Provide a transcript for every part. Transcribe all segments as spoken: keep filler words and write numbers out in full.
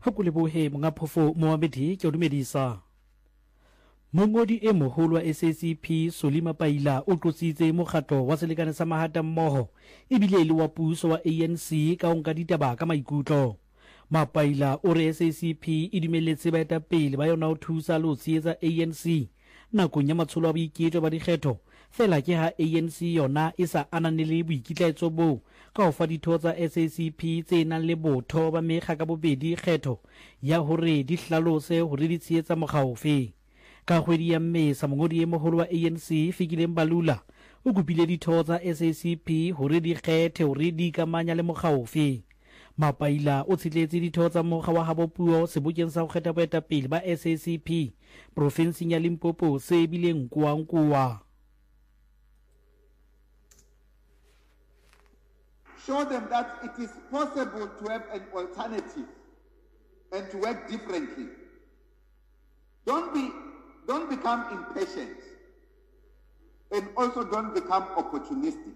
ha ko lebohe monga phofo Mohamedi ke o dumedisa. Mongodi e moholo wa S A C P Solima Paila o tlotsitse mokgatlo wa selekane sa mahata mmoho ebile le wa puso wa A N C ka ho nka ditaba ka maikutlo. Mapaila o re S A C P e dumelletse baetapele ba yona ho thusa le ho tshehetsa A N C nakong ya matsholo a boiketlo ba dikgetho fela ke ha A N C yona e sa ananele boikitlaetso bo ka ho fa ditho tsa S A C P tse nang le botho ba mekga ka bobedi kgetho ya hore di hlalose hore di tshehetsa mokgaofe. Ka kgwedi ya Mmesa mongodi e moholo wa A N C Fikile Mbalula o kopile ditho tsa S A C P hore di kgethe hore di ikamanya le mokgaofe. Mapaila o tshitletse ditho tsa mokga wa habo puo sebokeng sa ho kgetha boetapele ba S A C P provinseng ya Limpopo se bileng nkuwa. Show them that it is possible to have an alternative and to work differently. Don't be, don't become impatient, and also don't become opportunistic.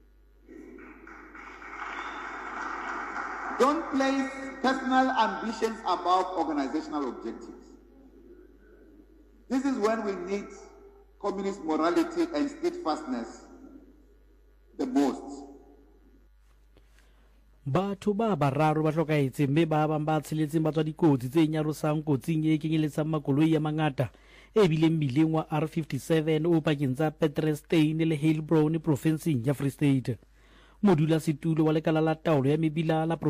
Don't place personal ambitions above organizational objectives. This is when we need communist morality and steadfastness the most. Batho ba bararo ba hlokaetse mme ba bang ba tsheletseng ba tswa dikotsi tse nyarosang kotsing e kenyeletsang makoloi ya mangata e bile mmileng wa R fifty-seven o pakeng tsa Petrestein le Heilbron provinseng ya Free State. Modula setulo wa lekala la taolo ya mebila la